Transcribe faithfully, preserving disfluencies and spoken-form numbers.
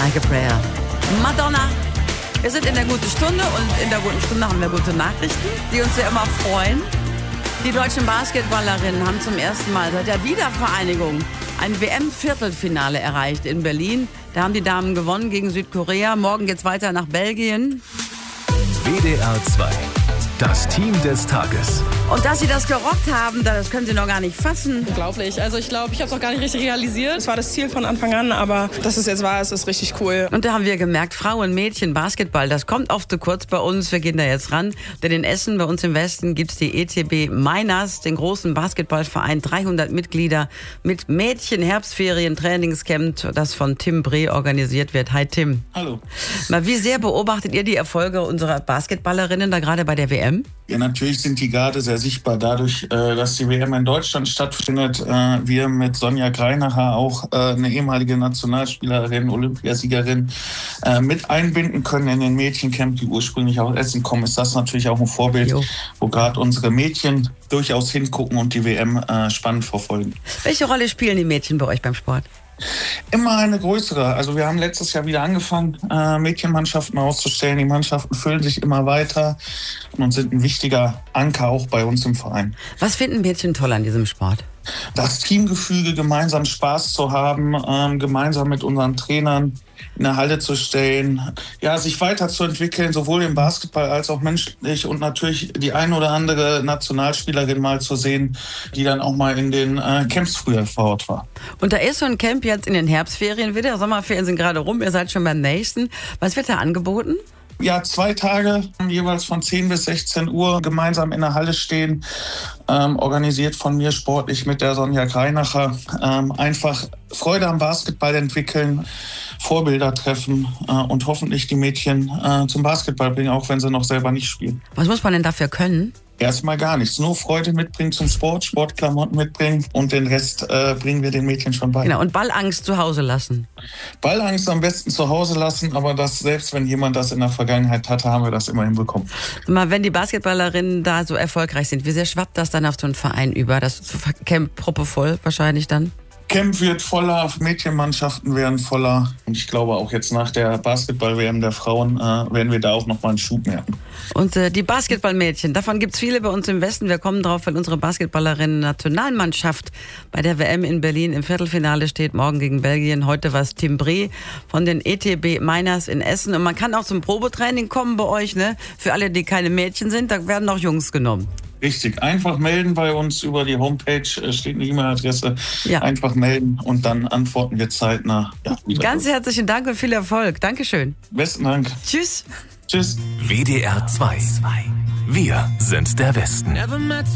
Like a Prayer. Madonna. Wir sind in der guten Stunde und in der guten Stunde haben wir gute Nachrichten, die uns ja immer freuen. Die deutschen Basketballerinnen haben zum ersten Mal seit der Wiedervereinigung ein W M-Viertelfinale erreicht in Berlin. Da haben die Damen gewonnen gegen Südkorea. Morgen geht's weiter nach Belgien. W D R zwei. Das Team des Tages. Und dass sie das gerockt haben, das können sie noch gar nicht fassen. Unglaublich. Also ich glaube, ich habe es auch gar nicht richtig realisiert. Es war das Ziel von Anfang an, aber dass es jetzt war, ist, ist richtig cool. Und da haben wir gemerkt, Frauen, Mädchen, Basketball, das kommt oft zu kurz bei uns. Wir gehen da jetzt ran. Denn in Essen, bei uns im Westen, gibt's die E T B Meiners, den großen Basketballverein, dreihundert Mitglieder mit Mädchen-Herbstferien, Trainingscamp, das von Tim Breh organisiert wird. Hi Tim. Hallo. Mal, wie sehr beobachtet ihr die Erfolge unserer Basketballerinnen da gerade bei der W M? Ja, natürlich sind die gerade sehr sichtbar. Dadurch, dass die W M in Deutschland stattfindet, wir mit Sonja Greinacher auch eine ehemalige Nationalspielerin, Olympiasiegerin mit einbinden können in den Mädchencamp, die ursprünglich aus Essen kommen, ist das natürlich auch ein Vorbild, jo. wo gerade unsere Mädchen durchaus hingucken und die W M spannend verfolgen. Welche Rolle spielen die Mädchen bei euch beim Sport? Immer eine größere. Also wir haben letztes Jahr wieder angefangen, äh, Mädchenmannschaften auszustellen. Die Mannschaften füllen sich immer weiter und sind ein wichtiger Anker auch bei uns im Verein. Was finden Mädchen toll an diesem Sport? Das Teamgefüge, gemeinsam Spaß zu haben, ähm, gemeinsam mit unseren Trainern in der Halle zu stellen, ja, sich weiterzuentwickeln, sowohl im Basketball als auch menschlich und natürlich die ein oder andere Nationalspielerin mal zu sehen, die dann auch mal in den äh, Camps früher vor Ort war. Und da ist so ein Camp jetzt in den Herbstferien wieder, Sommerferien sind gerade rum, ihr seid schon beim nächsten. Was wird da angeboten? Ja, zwei Tage, jeweils von zehn bis sechzehn Uhr, gemeinsam in der Halle stehen, ähm, organisiert von mir sportlich mit der Sonja Greinacher. Ähm, einfach Freude am Basketball entwickeln, Vorbilder treffen äh, und hoffentlich die Mädchen äh, zum Basketball bringen, auch wenn sie noch selber nicht spielen. Was muss man denn dafür können? Erstmal gar nichts. Nur Freude mitbringen zum Sport, Sportklamotten mitbringen und den Rest äh, bringen wir den Mädchen schon bei. Genau, und Ballangst zu Hause lassen. Ballangst am besten zu Hause lassen, aber das, selbst wenn jemand das in der Vergangenheit hatte, haben wir das immerhin bekommen. Mal, wenn die Basketballerinnen da so erfolgreich sind, wie sehr schwappt das dann auf so einen Verein über? Das Camp proppevoll wahrscheinlich dann? Camp wird voller, Mädchenmannschaften werden voller. Und ich glaube auch jetzt nach der Basketball-W M der Frauen äh, werden wir da auch nochmal einen Schub merken. Und äh, die Basketballmädchen, davon gibt es viele bei uns im Westen. Wir kommen drauf, weil unsere Basketballerinnen-Nationalmannschaft bei der W M in Berlin im Viertelfinale steht. Morgen gegen Belgien. Heute war es Tim Breh von den E T B Meiners in Essen. Und man kann auch zum Probetraining kommen bei euch, ne? Für alle, die keine Mädchen sind, da werden auch Jungs genommen. Richtig, einfach melden bei uns über die Homepage, steht eine E-Mail-Adresse, ja. Einfach melden und dann antworten wir zeitnah. Ja, ganz herzlichen Dank und viel Erfolg. Dankeschön. Besten Dank. Tschüss. Tschüss. W D R zwei. Wir sind der Westen.